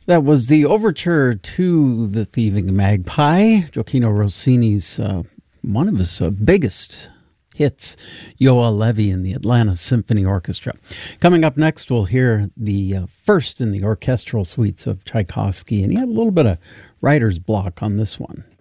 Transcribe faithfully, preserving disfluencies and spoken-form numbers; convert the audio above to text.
That was the overture to The Thieving Magpie, Gioacchino Rossini's, uh, one of his uh, biggest hits, Yoel Levy and the Atlanta Symphony Orchestra. Coming up next, we'll hear the uh, first in the orchestral suites of Tchaikovsky, and he had a little bit of writer's block on this one.